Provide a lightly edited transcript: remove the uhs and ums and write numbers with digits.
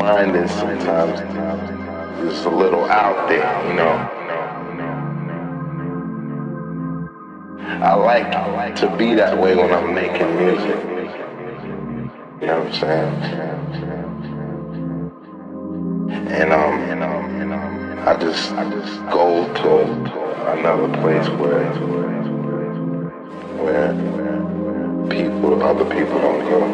mind is sometimes just a little out there, you know. I like to be that way when I'm making music. You know what I'm saying? And I just go to another place where other people don't go.